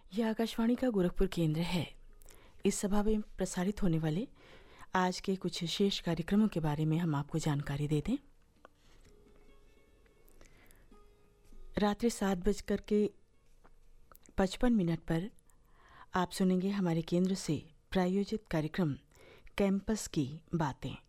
यह आकाशवाणी का गोरखपुर केंद्र है। इस सभा में प्रसारित होने वाले आज के कुछ विशेष कार्यक्रमों के बारे में हम आपको जानकारी दे दें। रात्रि 7:55 पर आप सुनेंगे हमारे केंद्र से प्रायोजित कार्यक्रम कैंपस की बातें।